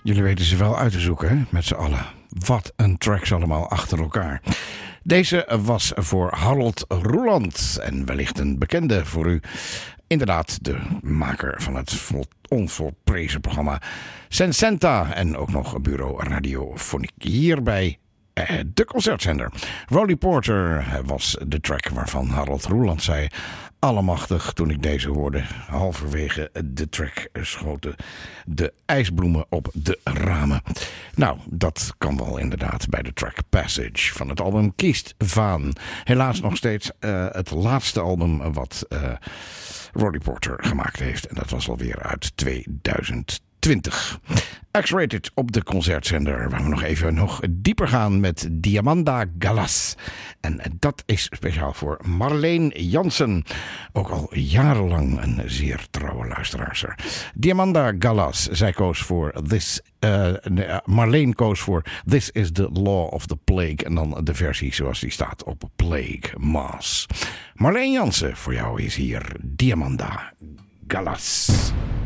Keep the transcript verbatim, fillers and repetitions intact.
Jullie weten ze wel uit te zoeken, hè? Met z'n allen. Wat een tracks allemaal achter elkaar. Deze was voor Harold Roeland. En wellicht een bekende voor u. Inderdaad, de maker van het onvolprezen programma Sensenta. En ook nog bureau Radiofoniek. Hierbij de concertzender. Rolly Porter was de track waarvan Harold Roeland zei: allemachtig, toen ik deze hoorde. Halverwege de track schoten de ijsbloemen op de ramen. Nou, dat kan wel inderdaad bij de track Passage van het album Kiest Vaan. Helaas nog steeds uh, het laatste album wat uh, Rolly Porter gemaakt heeft. En dat was alweer uit tweeduizend twintig. X-Rated op de concertzender, waar we nog even nog dieper gaan met Diamanda Galas. En dat is speciaal voor Marleen Jansen. Ook al jarenlang een zeer trouwe luisteraar. Diamanda Galas, zij koos voor This... Uh, Marleen koos voor This is the Law of the Plague. En dan de versie zoals die staat op Plague Mass. Marleen Jansen, voor jou is hier Diamanda Galas.